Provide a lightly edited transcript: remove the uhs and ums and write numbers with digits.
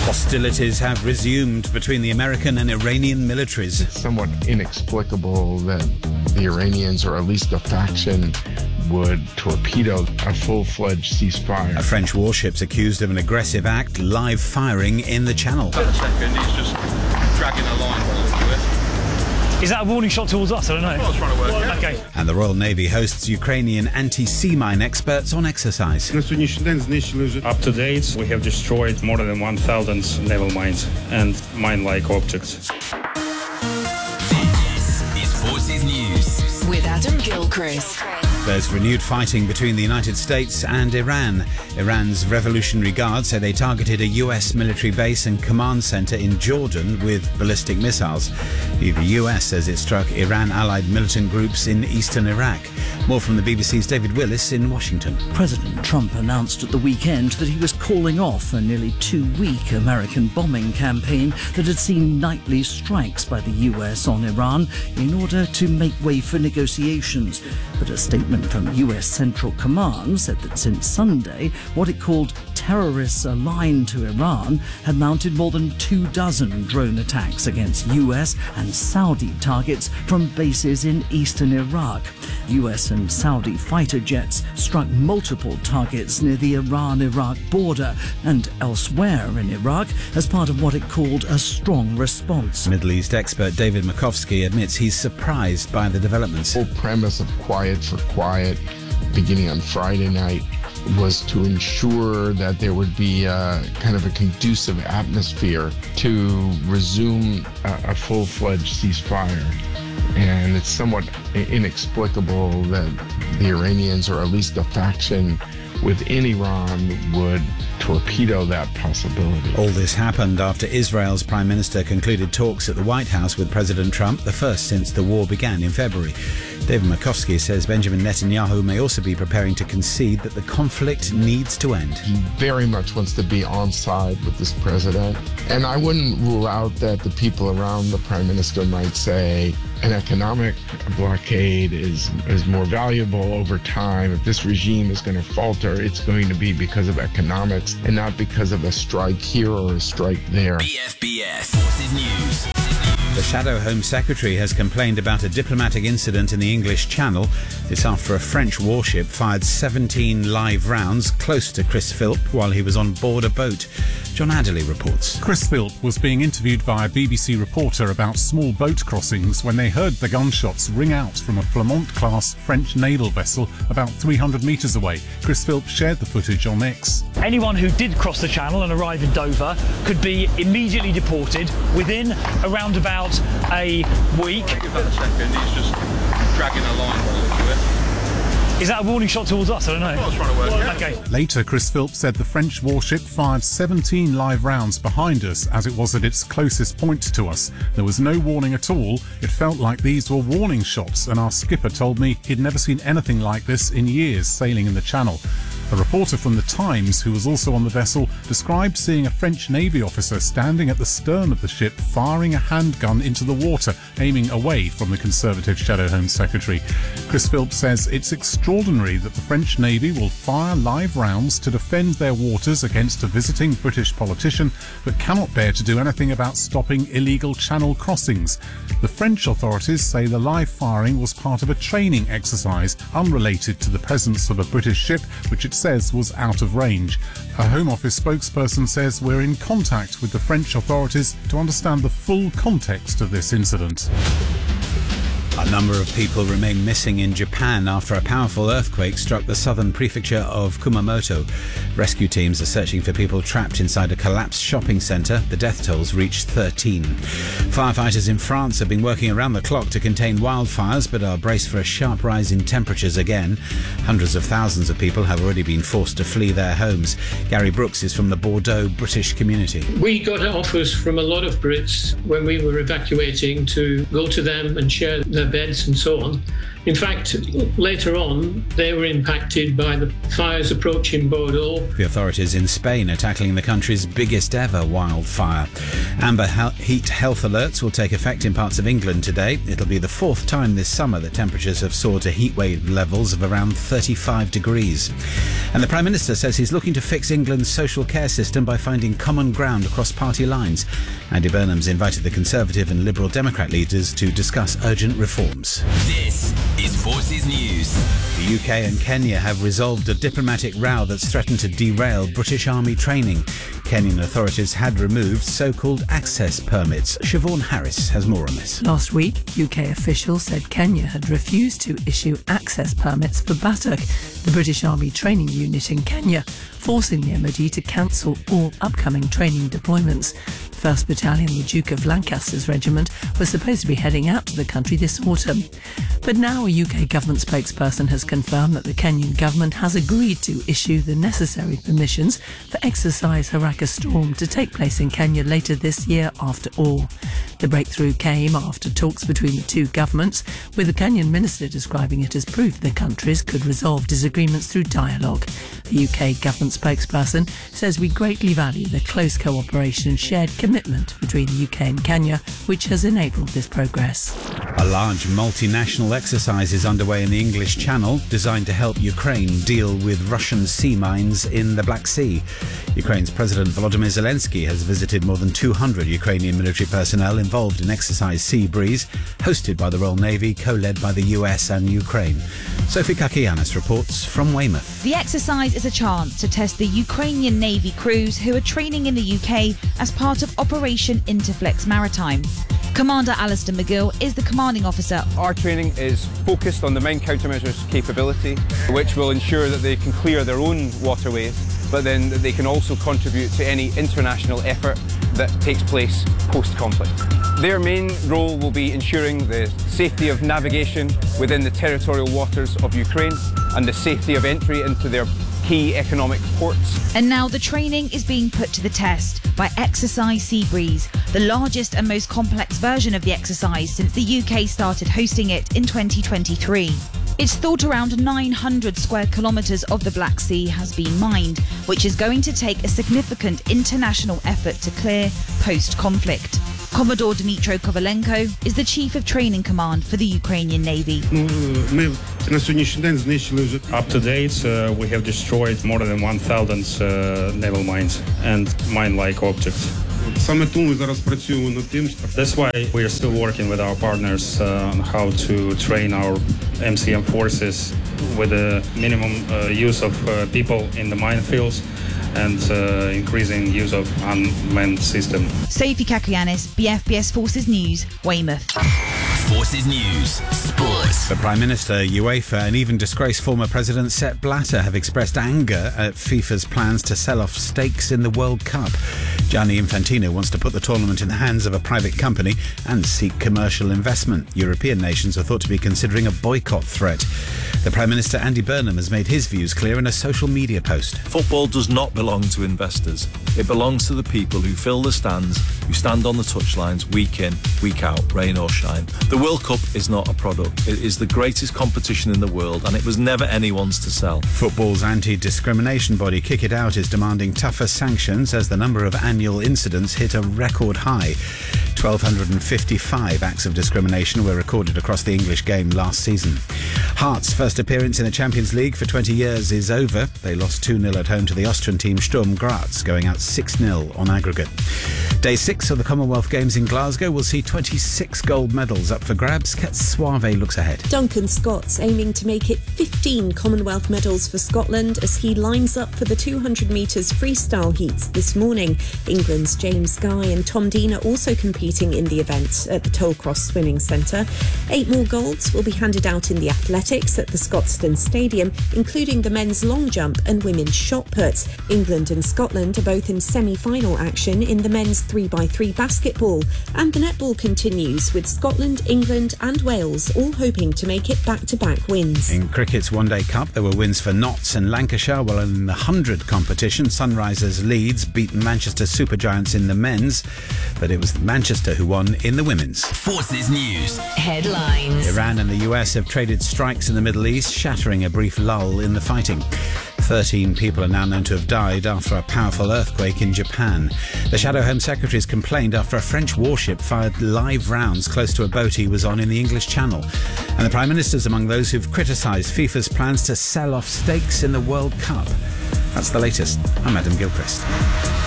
Hostilities have resumed between the American and Iranian militaries. It's somewhat inexplicable that the Iranians, or at least a faction, would torpedo a full-fledged ceasefire. A French warship's accused of an aggressive act, live firing in the Channel. Wait a second, he's just dragging a line by the look of it. Is that a warning shot towards us? I don't know. I was trying to work it out. Okay. And the Royal Navy hosts Ukrainian anti-sea mine experts on exercise. Up to date, we have destroyed more than 1,000 naval mines and mine-like objects. This is Forces News with Adam Gilchrist. There's renewed fighting between the United States and Iran. Iran's Revolutionary Guard say they targeted a US military base and command center in Jordan with ballistic missiles. The US says it struck Iran-allied militant groups in eastern Iraq. More from the BBC's David Willis in Washington. President Trump announced at the weekend that he was calling off a nearly 2-week American bombing campaign that had seen nightly strikes by the US on Iran in order to make way for negotiations. But a statement from US Central Command said that since Sunday, what it called terrorists aligned to Iran had mounted more than 24 drone attacks against US and Saudi targets from bases in eastern Iraq. US and Saudi fighter jets struck multiple targets near the Iran-Iraq border and elsewhere in Iraq as part of what it called a strong response. Middle East expert David Makovsky admits he's surprised by the developments. The whole premise of Quiet for Quiet, beginning on Friday night, was to ensure that there would be kind of a conducive atmosphere to resume a full-fledged ceasefire. And it's somewhat inexplicable that the Iranians, or at least a faction within Iran, would torpedo that possibility. All this happened after Israel's Prime Minister concluded talks at the White House with President Trump, the first since the war began in February. David Makovsky says Benjamin Netanyahu may also be preparing to concede that the conflict needs to end. He very much wants to be on side with this president. And I wouldn't rule out that the people around the Prime Minister might say an economic blockade is more valuable over time. If this regime is going to falter, it's going to be because of economics and not because of a strike here or a strike there. BFBS Forces News. The Shadow Home Secretary has complained about a diplomatic incident in the English Channel. It's after a French warship fired 17 live rounds close to Chris Philp while he was on board a boat. John Adderley reports. Chris Philp was being interviewed by a BBC reporter about small boat crossings when they heard the gunshots ring out from a Flamont-class French naval vessel about 300 metres away. Chris Philp shared the footage on X. Anyone who did cross the channel and arrive in Dover could be immediately deported within around about a week. Wait a second, he's just dragging a line by the look of it. Is that a warning shot towards us? I don't know. I was trying to work it out. Okay. Later, Chris Philp said the French warship fired 17 live rounds behind us as it was at its closest point to us. There was no warning at all. It felt like these were warning shots, and our skipper told me he'd never seen anything like this in years sailing in the Channel. A reporter from The Times, who was also on the vessel, described seeing a French Navy officer standing at the stern of the ship firing a handgun into the water, aiming away from the Conservative Shadow Home Secretary. Chris Philp says it's extraordinary that the French Navy will fire live rounds to defend their waters against a visiting British politician, but cannot bear to do anything about stopping illegal channel crossings. The French authorities say the live firing was part of a training exercise unrelated to the presence of a British ship, which it says was out of range. A Home Office spokesperson says we're in contact with the French authorities to understand the full context of this incident. A number of people remain missing in Japan after a powerful earthquake struck the southern prefecture of Kumamoto. Rescue teams are searching for people trapped inside a collapsed shopping centre. The death tolls reached 13. Firefighters in France have been working around the clock to contain wildfires, but are braced for a sharp rise in temperatures again. Hundreds of thousands of people have already been forced to flee their homes. Gary Brooks is from the Bordeaux British community. We got offers from a lot of Brits when we were evacuating to go to them and share their beds and so on. In fact, later on, they were impacted by the fires approaching Bordeaux. The authorities in Spain are tackling the country's biggest ever wildfire. Amber heat health alerts will take effect in parts of England today. It'll be the fourth time this summer that temperatures have soared to heatwave levels of around 35 degrees. And the Prime Minister says he's looking to fix England's social care system by finding common ground across party lines. Andy Burnham's invited the Conservative and Liberal Democrat leaders to discuss urgent reforms. This is Forces News. The UK and Kenya have resolved a diplomatic row that's threatened to derail British Army training. Kenyan authorities had removed so-called access permits. Siobhan Harris has more on this. Last week, UK officials said Kenya had refused to issue access permits for Batak, the British Army training unit in Kenya, forcing the MOD to cancel all upcoming training deployments. 1st Battalion, the Duke of Lancaster's regiment, was supposed to be heading out to the country this autumn. But now a UK government spokesperson has confirmed that the Kenyan government has agreed to issue the necessary permissions for Exercise Haraka Storm to take place in Kenya later this year after all. The breakthrough came after talks between the two governments, with the Kenyan minister describing it as proof the countries could resolve disagreements through dialogue. The UK government spokesperson says we greatly value the close cooperation and shared commitment between the UK and Kenya, which has enabled this progress. A large multinational exercise is underway in the English Channel, designed to help Ukraine deal with Russian sea mines in the Black Sea. Ukraine's President Volodymyr Zelensky has visited more than 200 Ukrainian military personnel involved in Exercise Sea Breeze, hosted by the Royal Navy, co-led by the US and Ukraine. Sophie Kakianis reports from Weymouth. The exercise is a chance to test the Ukrainian Navy crews who are training in the UK as part of Operation Interflex Maritime. Commander Alistair McGill is the commanding officer. Our training is focused on the mine countermeasures capability, which will ensure that they can clear their own waterways, but then that they can also contribute to any international effort that takes place post-conflict. Their main role will be ensuring the safety of navigation within the territorial waters of Ukraine and the safety of entry into their key economic ports. And now the training is being put to the test by Exercise Sea Breeze, the largest and most complex version of the exercise since the UK started hosting it in 2023. It's thought around 900 square kilometres of the Black Sea has been mined, which is going to take a significant international effort to clear post-conflict. Commodore Dmytro Kovalenko is the Chief of Training Command for the Ukrainian Navy. Up to date, we have destroyed more than 1,000 naval mines and mine-like objects. That's why we are still working with our partners on how to train our MCM forces with a minimum use of people in the minefields and increasing use of unmanned systems. Sophie Kakianis, BFBS Forces News, Weymouth. Forces News Sports. The Prime Minister, UEFA and even disgraced former President Sepp Blatter have expressed anger at FIFA's plans to sell off stakes in the World Cup. Gianni Infantino wants to put the tournament in the hands of a private company and seek commercial investment. European nations are thought to be considering a boycott threat. The Prime Minister, Andy Burnham, has made his views clear in a social media post. Football does not belong to investors. It belongs to the people who fill the stands, who stand on the touchlines week in, week out, rain or shine. The World Cup is not a product. It is the greatest competition in the world, and it was never anyone's to sell. Football's anti-discrimination body Kick It Out is demanding tougher sanctions as the number of annual incidents hit a record high. 1,255 acts of discrimination were recorded across the English game last season. Hearts' first appearance in the Champions League for 20 years is over. They lost 2-0 at home to the Austrian team Sturm Graz, going out 6-0 on aggregate. Day 6 of the Commonwealth Games in Glasgow will see 26 gold medals up for grabs. Kat Suave looks ahead. Duncan Scott's aiming to make it 15 Commonwealth medals for Scotland as he lines up for the 200 metres freestyle heats this morning. England's James Guy and Tom Dean are also competing in the event at the Tollcross Swimming Centre. 8 more golds will be handed out in the athletics at the Scotstoun Stadium, including the men's long jump and women's shot put. England and Scotland are both in semi-final action in the men's 3x3 basketball. And the netball continues, with Scotland, England and Wales all hoping to make it back-to-back wins. In cricket's One Day Cup, there were wins for Notts and Lancashire, while in the 100 competition, Sunrisers Leeds beat Manchester Supergiants in the men's, but it was Manchester who won in the women's. Forces News headlines. Iran and the US have traded strikes in the Middle East, shattering a brief lull in the fighting. 13 people are now known to have died after a powerful earthquake in Japan. The Shadow Home Secretary's complained after a French warship fired live rounds close to a boat he was on in the English Channel. And the Prime Minister's among those who've criticised FIFA's plans to sell off stakes in the World Cup. That's the latest. I'm Adam Gilchrist.